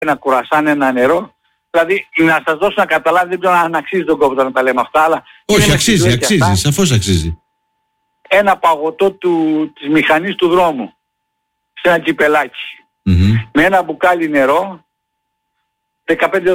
ένα κουρασάν, ένα νερό. Δηλαδή, να σας δώσω να καταλάβει, δεν ξέρω αν αξίζει τον κόπο να τα λέμε αυτά, αλλά... Όχι, αξίζει, σαφώς αξίζει. Ένα παγωτό της μηχανής του δρόμου, σε ένα κυπελάκι, με ένα μπουκάλι νερό, $15.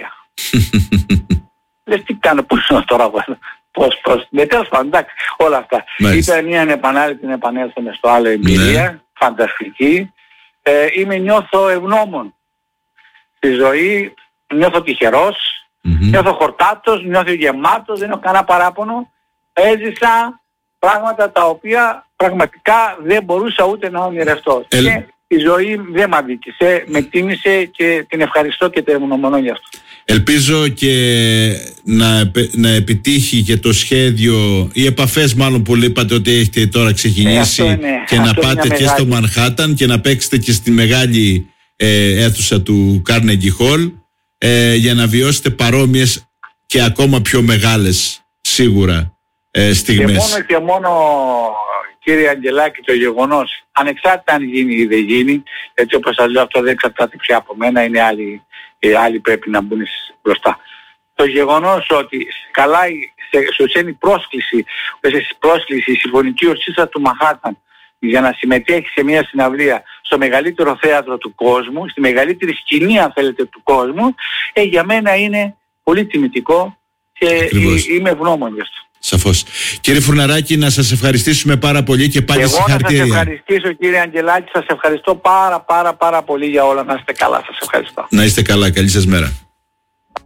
Λες τι κάνω, πώς είναι τώρα, πώς, με τέλος πάντων, εντάξει, όλα αυτά. Ήταν μια επανάληψη, επανέλθουμε στο άλλο εμπειρία, φανταστική. Νιώθω ευγνώμων στη ζωή, νιώθω τυχερός, νιώθω χορτάτος, νιώθω γεμάτος, δεν έχω κανένα παράπονο. Έζησα πράγματα τα οποία πραγματικά δεν μπορούσα ούτε να ονειρευτώ. Και η ζωή δεν μ' αδίκησε, με τίμησε και την ευχαριστώ και την ευγνωμονώ γι' αυτό. Ελπίζω και να επιτύχει και το σχέδιο, οι επαφές μάλλον που είπατε ότι έχετε τώρα ξεκινήσει, και να πάτε και στο Μανχάταν και να παίξετε και στη μεγάλη αίθουσα του Carnegie Hall, για να βιώσετε παρόμοιες και ακόμα πιο μεγάλες σίγουρα στιγμές. Και μόνο κύριε Αγγελάκη, το γεγονός, ανεξάρτητα αν γίνει ή δεν γίνει, έτσι όπως σας λέω, αυτό δεν εξαρτάται πια από μένα, είναι άλλοι πρέπει να μπουν μπροστά. Το γεγονός ότι καλάει σου στέλνει πρόσκληση η Συμφωνική Ορχήστρα του Μανχάταν για να συμμετέχει σε μια συναυλία στο μεγαλύτερο θέατρο του κόσμου, στη μεγαλύτερη σκηνή αν θέλετε του κόσμου, για μένα είναι πολύ τιμητικό και είμαι ευγνώμων γι' αυτό. Σαφώς. Κύριε Φουρναράκη, να σας ευχαριστήσουμε πάρα πολύ και πάλι συγχαρητήρια. Εγώ να σας ευχαριστήσω κύριε Αγγελάκη, σας ευχαριστώ πάρα πολύ για όλα. Να είστε καλά, σας ευχαριστώ. Να είστε καλά, καλή σας μέρα.